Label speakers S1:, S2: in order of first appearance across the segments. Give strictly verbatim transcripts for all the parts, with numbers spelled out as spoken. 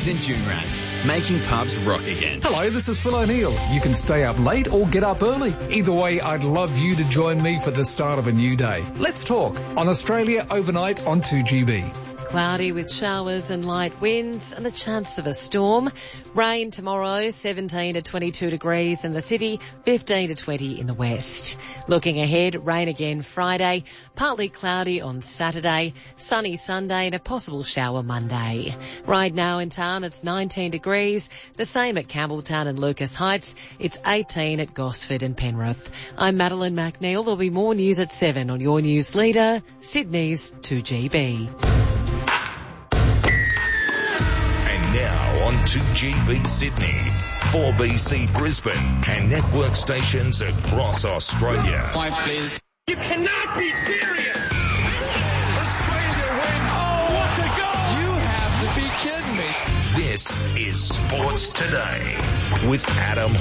S1: Smithies and Dune Rats, making pubs rock again.
S2: Hello, this is Phil O'Neill. You can stay up late or get up early. Either way, I'd love you to join me for the start of a new day. Let's talk on Australia Overnight on two G B.
S3: Cloudy with showers and light winds and the chance of a storm. Rain tomorrow, seventeen to twenty-two degrees in the city, fifteen to twenty in the west. Looking ahead, rain again Friday, partly cloudy on Saturday, sunny Sunday and a possible shower Monday. Right now in town it's nineteen degrees, the same at Campbelltown and Lucas Heights. It's eighteen at Gosford and Penrith. I'm Madeline McNeil. There'll be more news at seven on your news leader, Sydney's two G B.
S4: Now on two G B Sydney, four B C Brisbane and network stations across Australia.
S5: Point, please.
S6: You cannot be serious!
S5: Australia win! Oh, what a goal! You have to be kidding me.
S4: This is Sports Today with Adam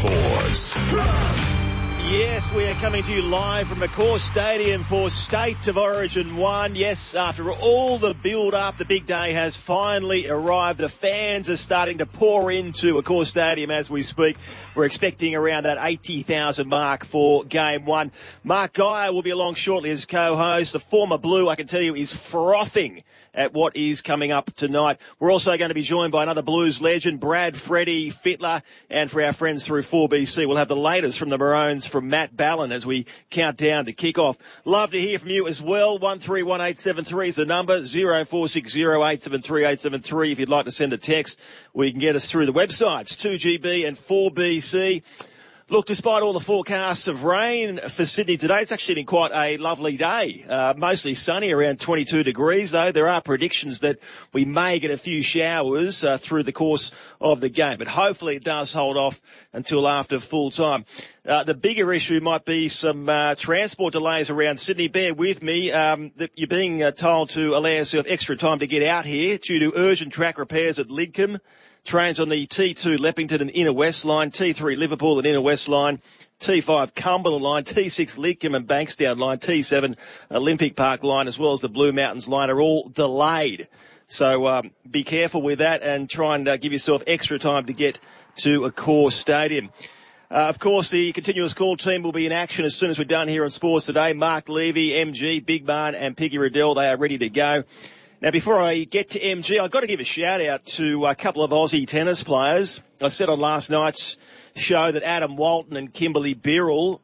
S4: Hawes.
S7: Yes, we are coming to you live from McCaw Stadium for State of Origin one. Yes, after all the build-up, the big day has finally arrived. The fans are starting to pour into McCaw Stadium as we speak. We're expecting around that eighty thousand mark for Game one. Mark Geyer will be along shortly as co-host. The former Blue, I can tell you, is frothing at what is coming up tonight. We're also going to be joined by another Blues legend, Brad Freddie Fittler, and for our friends through four B C, we'll have the latest from the Maroons from Matt Ballin as we count down to kick off. Love to hear from you as well. one three one eight seven three is the number, zero four six zero eight seven three eight seven three if you'd like to send a text. We can get us through the websites, two G B and four B C. Look, despite all the forecasts of rain for Sydney today, it's actually been quite a lovely day. Uh, mostly sunny, around twenty-two degrees, though. There are predictions that we may get a few showers uh, through the course of the game, but hopefully it does hold off until after full time. Uh, the bigger issue might be some uh, transport delays around Sydney. Bear with me. Um, that you're being uh, told to allow yourself extra time to get out here due to urgent track repairs at Lidcombe. Trains on the T two Leppington and Inner West line, T three Liverpool and Inner West line, T five Cumberland line, T six Lidcombe and Bankstown line, T seven Olympic Park line, as well as the Blue Mountains line are all delayed. So um, be careful with that and try and uh, give yourself extra time to get to Accor Stadium. Uh, of course, the continuous call team will be in action as soon as we're done here on Sports Today. Mark Levy, M G, Big Barn and Piggy Riddell, they are ready to go. Now, before I get to M G, I've got to give a shout-out to a couple of Aussie tennis players. I said on last night's show that Adam Walton and Kimberly Birrell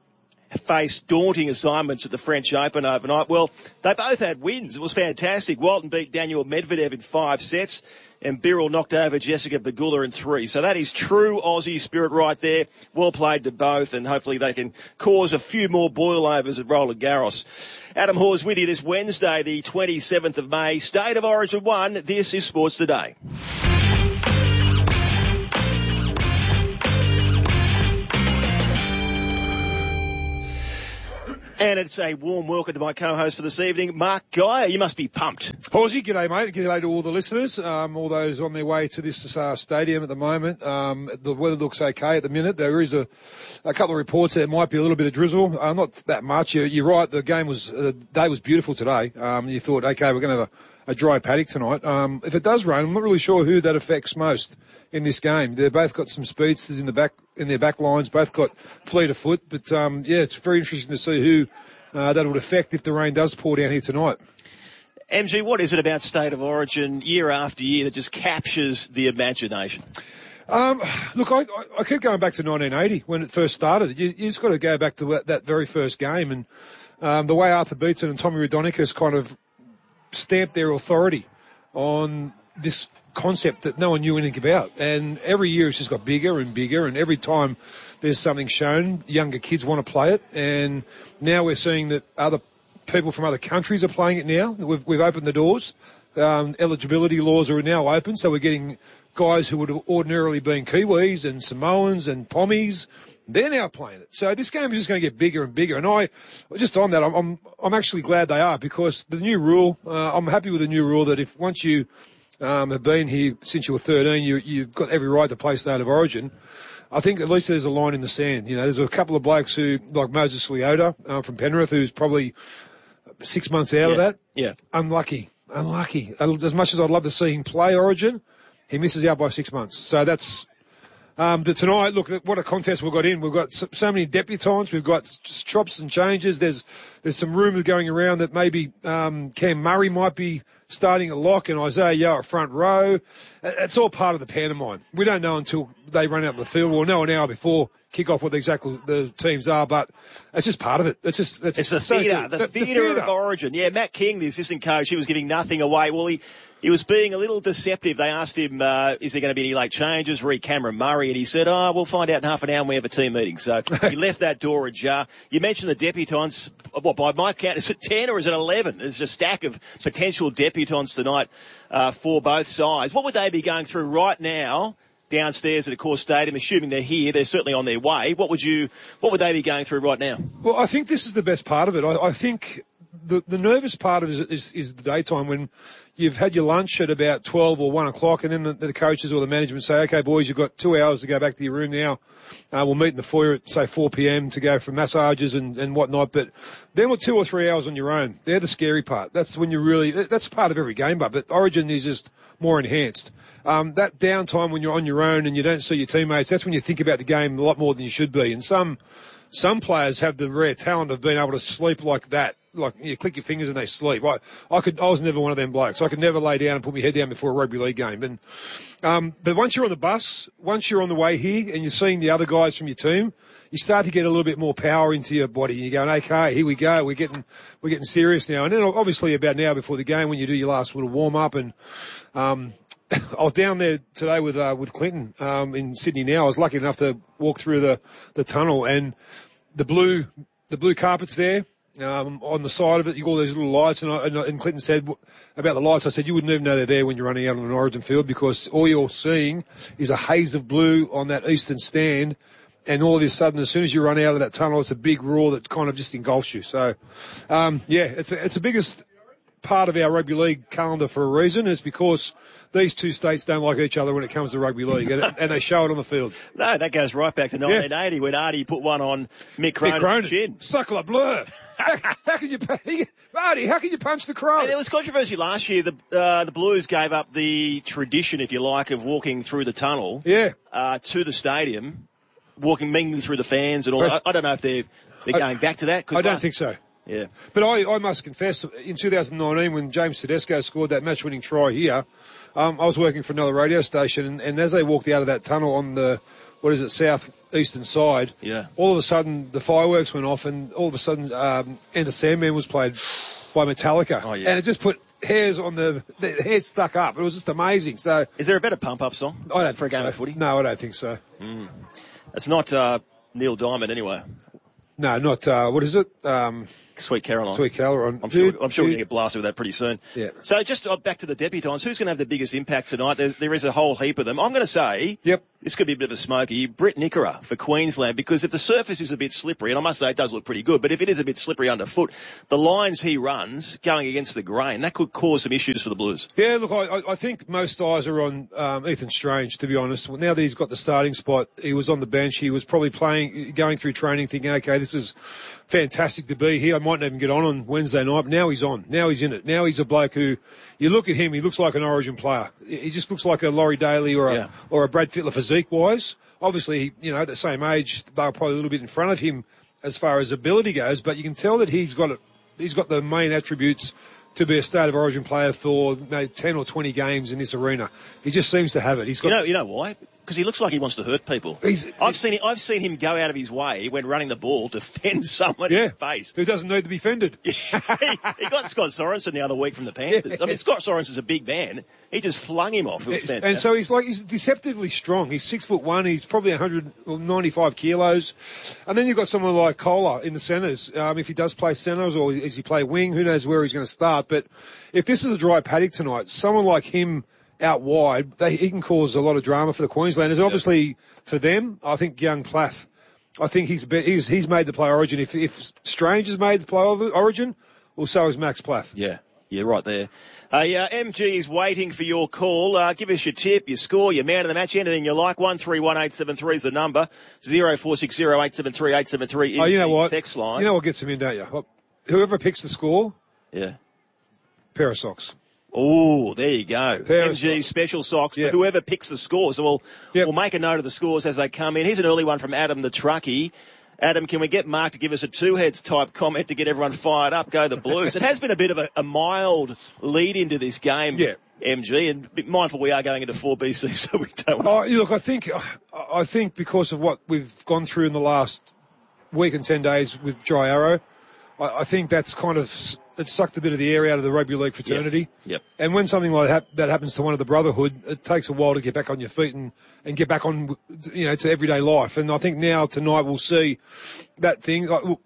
S7: faced daunting assignments at the French Open overnight. Well, they both had wins. It was fantastic. Walton beat Daniel Medvedev in five sets, and Birrell knocked over Jessica Pegula in three. So that is true Aussie spirit right there. Well played to both, and hopefully they can cause a few more boilovers at Roland Garros. Adam Hawes with you this Wednesday, the twenty-seventh of May. State of Origin one. This is Sports Today. And it's a warm welcome to my co-host for this evening, Mark Geyer. You must be pumped.
S8: Horsey, g'day, mate. G'day to all the listeners, um, all those on their way to this uh, stadium at the moment. Um, the weather looks okay at the minute. There is a, a couple of reports there might be a little bit of drizzle. Uh, not that much. You're, you're right. The game was, uh, the day was beautiful today. Um, you thought, okay, we're going to have a, a dry paddock tonight. Um, if it does rain, I'm not really sure who that affects most in this game. They've both got some speedsters in the back, in their back lines, both got fleet of foot. But, um, yeah, it's very interesting to see who, uh, that would affect if the rain does pour down here tonight.
S7: M G, what is it about State of Origin year after year that just captures the imagination?
S8: Um, look, I, I keep going back to nineteen eighty when it first started. You, you just got to go back to that very first game, and um, the way Arthur Beetson and Tommy Raudonikis kind of stamped their authority on this concept that no one knew anything about. And every year it's just got bigger and bigger, and every time there's something shown, younger kids want to play it. And now we're seeing that other people from other countries are playing it now. We've, we've opened the doors. Um, eligibility laws are now open, so we're getting guys who would have ordinarily been Kiwis and Samoans and Pommies. They're now playing it. So this game is just going to get bigger and bigger. And I, just on that, I'm, I'm, I'm actually glad they are, because the new rule, uh, I'm happy with the new rule that if once you, um, have been here since you were thirteen, you, you've got every right to play State of Origin. I think at least there's a line in the sand. You know, there's a couple of blokes who, like Moses Leota, uh, from Penrith, who's probably six months out
S7: yeah.
S8: of that.
S7: Yeah.
S8: Unlucky. Unlucky. As much as I'd love to see him play Origin, he misses out by six months. So that's, um, but tonight, look, what a contest we've got in. We've got so, so many debutants. We've got just chops and changes. There's, there's some rumours going around that maybe, um, Cam Murray might be starting at lock and Isaiah Yeo at front row. It's all part of the pantomime. We don't know until they run out of the field. We'll know an hour before kick off what exactly the teams are, but it's just part of it. It's just, it's,
S7: it's the
S8: so
S7: theatre, the, the theatre of Origin. Yeah, Matt King, the assistant coach, he was giving nothing away. Well, he, he was being a little deceptive. They asked him, uh, is there going to be any late changes? Re Cameron Murray, and he said, oh, we'll find out in half an hour when we have a team meeting. So he left that door ajar. You mentioned the debutants. What, by my count, is it ten or is it eleven? There's a stack of potential debutants tonight, uh, for both sides. What would they be going through right now downstairs at Accor Stadium, assuming they're here? They're certainly on their way. What would you, what would they be going through right now?
S8: Well, I think this is the best part of it. I, I think the, the nervous part of it is, is the daytime when you've had your lunch at about twelve or one o'clock, and then the, the coaches or the management say, okay, boys, you've got two hours to go back to your room now. Uh, we'll meet in the foyer at, say, four p.m. to go for massages and, and whatnot. But then with two or three hours on your own, they're the scary part. That's when you really, that's part of every game, but, but Origin is just more enhanced. Um, that downtime when you're on your own and you don't see your teammates, that's when you think about the game a lot more than you should be. And some, some players have the rare talent of being able to sleep like that. Like, you click your fingers and they sleep. I, I could, I was never one of them blokes. I could never lay down and put my head down before a rugby league game. And, um, but once you're on the bus, once you're on the way here and you're seeing the other guys from your team, you start to get a little bit more power into your body. You're going, okay, here we go. We're getting, we're getting serious now. And then obviously about an hour before the game when you do your last little warm up and, um, I was down there today with, uh, with Clinton, um, in Sydney now. I was lucky enough to walk through the, the tunnel and the blue, the blue carpet's there. Um, on the side of it, you got all these little lights, and, I, and, and Clinton said about the lights, I said, you wouldn't even know they're there when you're running out on an Origin field because all you're seeing is a haze of blue on that eastern stand, and all of a sudden, as soon as you run out of that tunnel, it's a big roar that kind of just engulfs you. So, um, yeah, it's a, it's the biggest part of our rugby league calendar for a reason. It's because these two states don't like each other when it comes to rugby league, and, and they show it on the field.
S7: No, that goes right back to nineteen eighty yeah. when Artie put one on Mick Cronin's
S8: Mick Cronin.
S7: chin.
S8: Suckle a blur. how, how can you, Artie, how can you punch the crow?
S7: Hey, there was controversy last year. The uh, the Blues gave up the tradition, if you like, of walking through the tunnel
S8: yeah.
S7: uh, to the stadium, walking, mingling through the fans and all. I, I don't know if they're, they're
S8: I,
S7: going back to that.
S8: I don't last, think so.
S7: Yeah.
S8: But I, I must confess, in two thousand nineteen, when James Tedesco scored that match-winning try here, um, I was working for another radio station, and, and as they walked out of that tunnel on the, what is it, south-eastern side,
S7: yeah.
S8: all of a sudden the fireworks went off, and all of a sudden um, Enter Sandman was played by Metallica.
S7: Oh, yeah.
S8: And it just put hairs on the, the hairs stuck up. It was just amazing. So,
S7: is there a better pump-up song
S8: I don't
S7: for a game
S8: so.
S7: of footy?
S8: No, I don't think so.
S7: Mm. It's not uh, Neil Diamond anyway.
S8: No, not, uh, what is it? Um,
S7: Sweet Caroline.
S8: Sweet Caroline.
S7: I'm sure, I'm sure we're going to get blasted with that pretty soon.
S8: Yeah.
S7: So just uh, back to the debutants. Who's going to have the biggest impact tonight? There, there is a whole heap of them. I'm going to say,
S8: yep.
S7: This could be a bit of a smoky. Britt Nickera for Queensland, because if the surface is a bit slippery, and I must say it does look pretty good, but if it is a bit slippery underfoot, the lines he runs going against the grain, that could cause some issues for the Blues.
S8: Yeah, look, I, I think most eyes are on um, Ethan Strange, to be honest. Now that he's got the starting spot, he was on the bench. He was probably playing, going through training, thinking, okay, this is fantastic to be here. I might not even get on on Wednesday night, but now he's on. Now he's in it. Now he's a bloke who, you look at him, he looks like an Origin player. He just looks like a Laurie Daly or a, yeah. or a Brad Fittler physique-wise. Obviously, you know, at the same age, they're probably a little bit in front of him as far as ability goes, but you can tell that he's got it, he's got the main attributes to be a state of origin player for maybe ten or twenty games in this arena. He just seems to have it. He's got.
S7: You know, you know why? Because he looks like he wants to hurt people.
S8: He's,
S7: I've
S8: he's,
S7: seen him, I've seen him go out of his way when running the ball to fend someone
S8: yeah,
S7: in the face.
S8: Who doesn't need to be fended.
S7: he, he got Scott Sorensen the other week from the Panthers. Yeah. I mean, Scott Sorensen's a big man. He just flung him off. It was
S8: and so he's like, he's deceptively strong. He's six foot one. He's probably one hundred ninety-five kilos. And then you've got someone like Kohler in the centres. Um, if he does play centres or does he play wing, who knows where he's going to start. But if this is a dry paddock tonight, someone like him out wide, they, he can cause a lot of drama for the Queenslanders. Obviously, yeah. for them, I think young Plath, I think he's he's he's made the play Origin. If if Strange has made the play Origin, well, so is Max Plath.
S7: Yeah, yeah, right there. Uh, yeah, M G is waiting for your call. Uh, give us your tip, your score, your man of the match, anything you like. One three one eight seven three is the number. Zero four six zero eight seven three eight seven three is
S8: oh, you know
S7: the
S8: what?
S7: text line.
S8: You know what gets them in, don't you? Whoever picks the score,
S7: yeah,
S8: pair of socks.
S7: Oh, there you go.
S8: Pair
S7: M G special socks
S8: Yep.
S7: for whoever picks the scores. So we'll,
S8: Yep.
S7: we'll make a note of the scores as they come in. Here's an early one from Adam the Truckie. Adam, can we get Mark to give us a two-heads type comment to get everyone fired up? Go the Blues. It has been a bit of a, a mild lead into this game,
S8: Yeah.
S7: M G, and be mindful we are going into four B C, so we don't
S8: Oh, look, I think, I think because of what we've gone through in the last week and ten days with Dry Arrow, I, I think that's kind of, it sucked a bit of the air out of the rugby league fraternity.
S7: Yes. Yep.
S8: And when something like that, that happens to one of the brotherhood, it takes a while to get back on your feet and, and get back on, you know, to everyday life. And I think now tonight we'll see that thing. Like, well,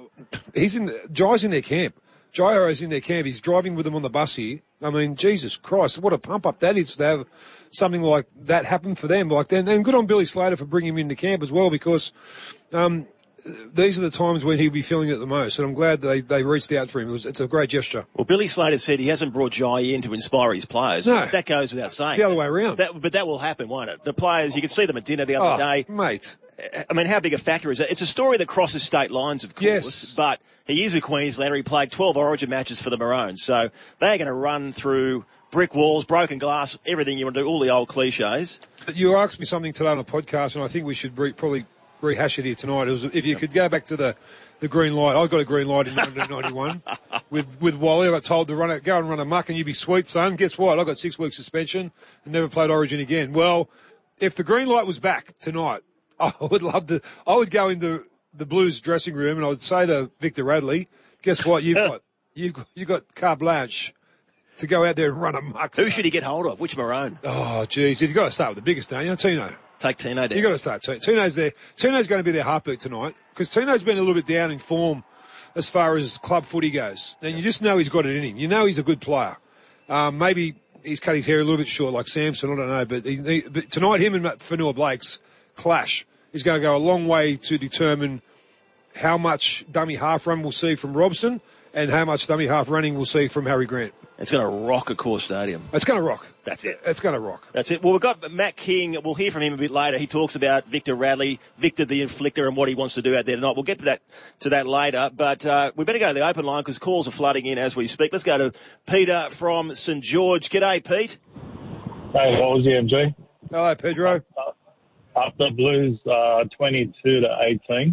S8: he's in, the, Jai's in their camp. Jai Arrow's in their camp. He's driving with them on the bus here. I mean, Jesus Christ, what a pump up that is to have something like that happen for them. Like, and, and good on Billy Slater for bringing him into camp as well, because, um, these are the times when he'll be feeling it the most, and I'm glad they, they reached out for him. It was, it's a great gesture.
S7: Well, Billy Slater said he hasn't brought Jai in to inspire his players.
S8: No.
S7: That goes without saying.
S8: The other way around.
S7: That, but that will happen, won't it? The players, you can see them at dinner the other
S8: Oh,
S7: day.
S8: mate.
S7: I mean, how big a factor is it? It's a story that crosses state lines, of course,
S8: Yes.
S7: but he is a Queenslander. He played twelve Origin matches for the Maroons, so they're going to run through brick walls, broken glass, everything you want to do, all the old cliches.
S8: You asked me something today on a podcast, and I think we should re- probably rehash it here tonight. It was, if you could go back to the, the green light. I got a green light in nineteen ninety-one with, with Wally. I got told to run it, go and run a muck and you'd be sweet, son. Guess what? I got six weeks suspension and never played Origin again. Well, if the green light was back tonight, I would love to, I would go into the Blues dressing room and I would say to Victor Radley, guess what? You've got, you've got, you've got carte blanche to go out there and run a muck.
S7: Who should he get hold of? Which Maroon?
S8: Oh, geez. You've got to start with the biggest, don't you? Tino.
S7: Take Tino down.
S8: You've got to start. Tino. Tino's there. Tino's going to be their heartbeat tonight because Tino's been a little bit down in form as far as club footy goes. And you just know he's got it in him. You know he's a good player. Um, maybe he's cut his hair a little bit short like Samson. I don't know. But, he, he, but tonight, him and Fanua Blake's clash is going to go a long way to determine how much dummy half run we'll see from Robson and how much dummy half running we'll see from Harry Grant.
S7: It's going to rock Accor Stadium.
S8: It's going to rock.
S7: That's it.
S8: It's going to rock.
S7: That's it. Well, we've got Matt King. We'll hear from him a bit later. He talks about Victor Radley, Victor the Inflictor, and what he wants to do out there tonight. We'll get to that to that later. But uh, we better go to the open line because calls are flooding in as we speak. Let's go to Peter from St George. G'day, Pete.
S9: Hey, how was the M G?
S8: Hello, Pedro.
S9: Uh, up the Blues uh, twenty-two to eighteen.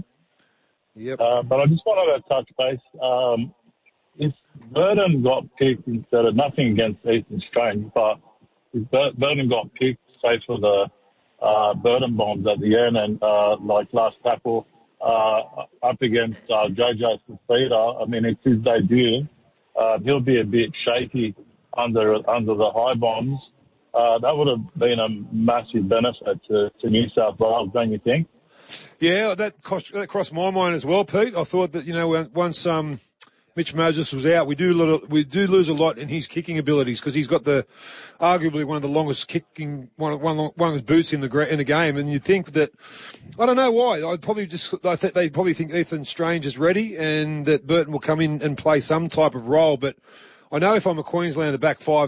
S8: Yep.
S9: Uh, but I just wanted to touch base. Um, if Burton got picked instead of, nothing against Eastern Strange, but if Bur- Burton got picked, say, for the uh, Burton bombs at the end and, uh, like last tackle, uh, up against uh, Jojo Fafita, I mean, it's his debut. Uh, he'll be a bit shaky under under the high bombs. Uh, that would have been a massive benefit to, to New South Wales, don't you think?
S8: Yeah, that, cost, that crossed my mind as well, Pete. I thought that, you know, once um, Mitch Moses was out, we do little, we do lose a lot in his kicking abilities because he's got the arguably one of the longest kicking one of one, one of his boots in the in the game. And you think that I don't know why. I'd probably just I think they probably think Ethan Strange is ready and that Burton will come in and play some type of role. But I know if I'm a Queenslander back five.